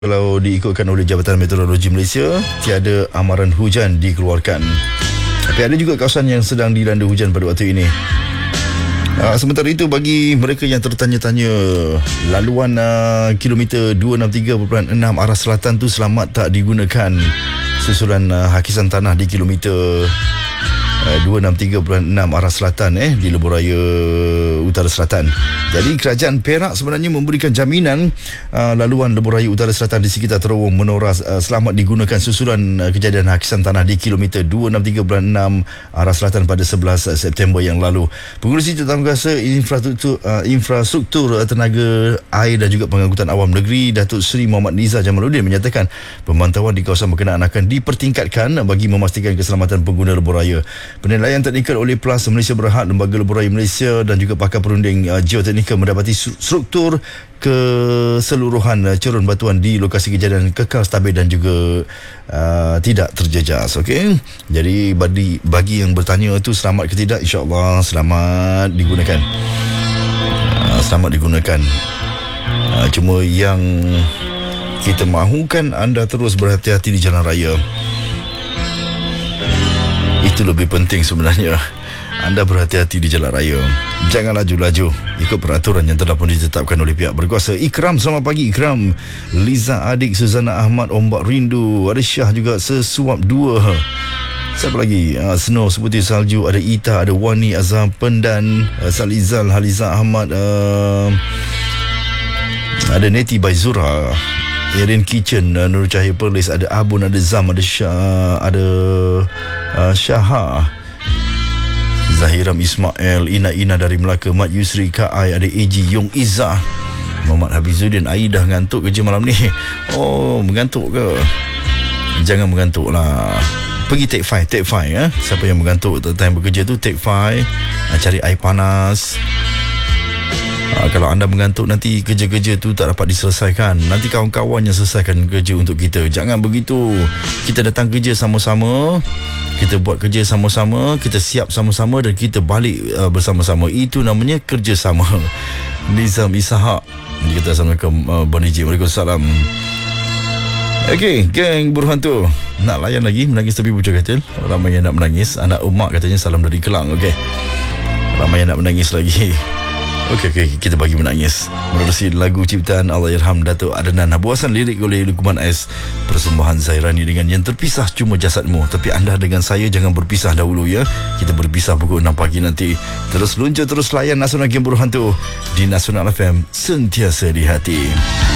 Kalau diikutkan oleh Jabatan Meteorologi Malaysia, tiada amaran hujan dikeluarkan. Tapi ada juga kawasan yang sedang dilanda hujan pada waktu ini. Sementara itu, bagi mereka yang tertanya-tanya, laluan kilometer 263.6 arah selatan tu selamat tak digunakan susulan hakisan tanah di kilometer 263.6 arah selatan di Lebuhraya Utara Selatan. Jadi kerajaan Perak sebenarnya memberikan jaminan laluan Lebuhraya Utara Selatan di sekitar terowong Menora selamat digunakan susulan kejadian hakisan tanah di kilometer 263.6 arah selatan pada 11 September yang lalu. Pengurusi Jawatankuasa Infrastruktur Tenaga Air dan juga Pengangkutan Awam Negeri, Datuk Seri Muhammad Nizar Jamaluddin menyatakan pemantauan di kawasan berkenaan akan dipertingkatkan bagi memastikan keselamatan pengguna lebuhraya. Penilaian teknikal oleh PLAS Malaysia berhad, Lembaga Lebuhraya Malaysia dan juga pakar perunding geoteknikal mendapati struktur keseluruhan cerun batuan di lokasi kejadian kekal stabil dan juga tidak terjejas. Okey. Jadi bagi yang bertanya itu selamat ke tidak, insya-Allah selamat digunakan. Selamat digunakan. Cuma yang kita mahukan anda terus berhati-hati di jalan raya. Itu lebih penting sebenarnya. Anda berhati-hati di jalan raya. Jangan laju-laju ikut peraturan yang telah pun ditetapkan oleh pihak berkuasa. Ikram, selamat pagi Ikram. Liza adik Suzana Ahmad, ombak rindu. Ada Syah juga, sesuap dua. Siapa lagi? Snow seputih salju. Ada Ita, ada Wani, Azhar Pendan, Salizal, Haliza Ahmad, ada Neti Baizura, Erin Kitchen, Nur Cahaya Perlis, ada Abun, ada Zam, ada Syah, ada Syaha, Zahiram Ismail, Ina dari Melaka, Mat Yusri Ka'ai, ada AG Yong Izzah, Muhammad Habizuddin. Aidah ngantuk kerja malam ni. Oh, mengantuk ke? Jangan mengantuk lah. Pergi take 5 Siapa yang mengantuk time bekerja tu, take 5, cari air panas. Kalau anda mengantuk, nanti kerja-kerja tu tak dapat diselesaikan. Nanti kawan-kawan yang selesaikan kerja untuk kita. Jangan begitu. Kita datang kerja sama-sama, kita buat kerja sama-sama, kita siap sama-sama dan kita balik bersama-sama. Itu namanya kerjasama. Nizam Ishak, kita Assalamualaikum. Baniji, Waalaikumsalam. Okey, geng buruh hantu nak layan lagi, menangis tapi bocor katil. Ramai yang nak menangis. Anak Umak katanya salam dari Kelang. Okey, ramai yang nak menangis lagi. Okey, kita bagi menangis menerusi lagu ciptaan Allahyarham Datuk Adnan, buasan lirik oleh Luqman S, persembahan Zairani dengan Yang Terpisah Cuma Jasadmu. Tapi anda dengan saya jangan berpisah dahulu ya. Kita berpisah pukul 6 pagi nanti. Terus luncur, terus layan Nasional Game Buruh Hantu di Nasional FM, sentiasa di hati.